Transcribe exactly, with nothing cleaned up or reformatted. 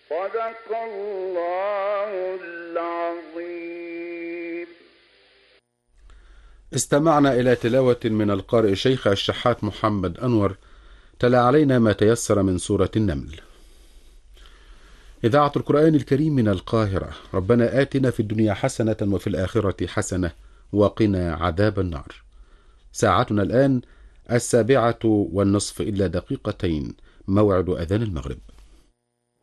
صدق الله العظيم. استمعنا إلى تلاوة من القارئ الشيخ الشحات محمد أنور، تلا علينا ما تيسر من سورة النمل. إذاعة القرآن الكريم من القاهرة. ربنا آتنا في الدنيا حسنة وفي الآخرة حسنة وقنا عذاب النار. ساعتنا الآن السابعة والنصف إلا دقيقتين، موعد أذان المغرب.